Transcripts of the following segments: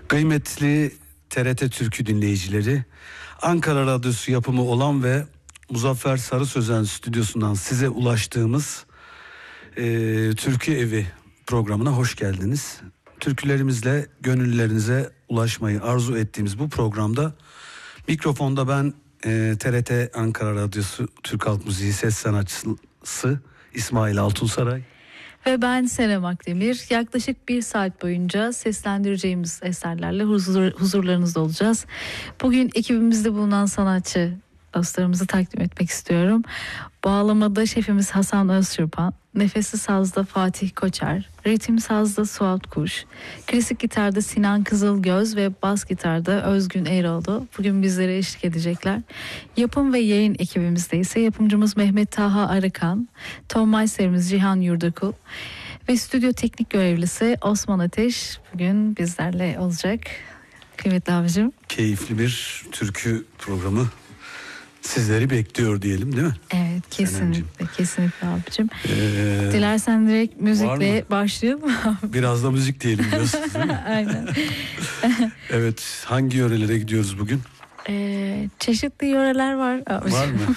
Kıymetli TRT Türkü dinleyicileri, Ankara Radyosu yapımı olan ve Muzaffer Sarı Sözen stüdyosundan size ulaştığımız Türkü Evi programına hoş geldiniz. Türkülerimizle gönüllerinize ulaşmayı arzu ettiğimiz bu programda mikrofonda ben TRT Ankara Radyosu Türk Halk Müziği ses sanatçısı İsmail Altunsaray. Ve ben Senem Akdemir. Yaklaşık 1 saat boyunca seslendireceğimiz eserlerle huzurlarınızda olacağız. Bugün ekibimizde bulunan sanatçı dostlarımızı takdim etmek istiyorum. Bağlamada şefimiz Hasan Özçurpan, nefesli sazda Fatih Koçer, ritim sazda Suat Kuş, klasik gitarda Sinan Kızılgöz ve bas gitarda Özgün Eroğlu bugün bizlere eşlik edecekler. Yapım ve yayın ekibimizde ise yapımcımız Mehmet Taha Arıkan, ton masterimiz Cihan Yurdakul ve stüdyo teknik görevlisi Osman Ateş bugün bizlerle olacak. Kıymetli abicim. Keyifli bir türkü programı sizleri bekliyor diyelim, değil mi? Evet, kesinlikle, kesinlikle abicim. Dilersen direkt müzikle başlayalım. Biraz da müzik diyelim diyorsunuz, değil mi? Aynen. Evet, hangi yörelere gidiyoruz bugün? Çeşitli yöreler var. Var mı?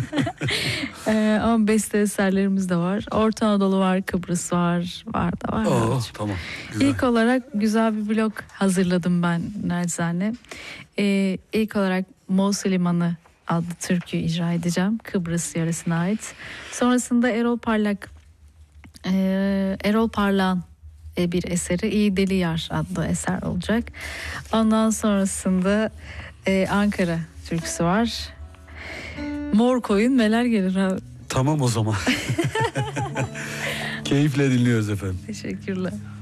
Ama beste eserlerimiz de var. Orta Anadolu var, Kıbrıs var. Var. Tamam. Güzel. İlk olarak güzel bir blok hazırladım ben naçizane. İlk olarak Mosul Limanı adlı türkü icra edeceğim. Kıbrıs yöresine ait. Sonrasında Erol Parlak'ın bir eseri İyi Deli Yar adlı eser olacak. Ondan sonrasında Ankara türküsü var. Mor koyun meler gelir abi. Tamam o zaman. Keyifle dinliyoruz efendim. Teşekkürler.